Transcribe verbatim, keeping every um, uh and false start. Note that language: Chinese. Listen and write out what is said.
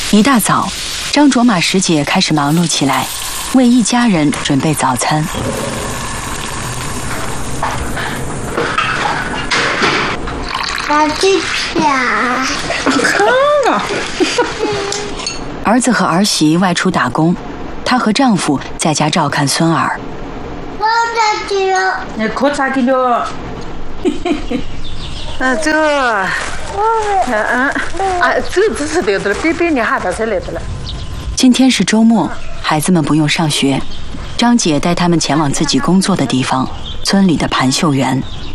一大早，张卓玛师姐开始忙碌起来，为一家人准备早餐。 我去抢。 儿子和儿媳外出打工，她和丈夫在家照看孙儿。 我在去了。 你可咋给了？嗯，这个，嗯嗯，啊，这只是来的了，别别年哈达才来的了。 今天是周末，孩子们不用上学，张姐带他们前往自己工作的地方——村里的盘绣园。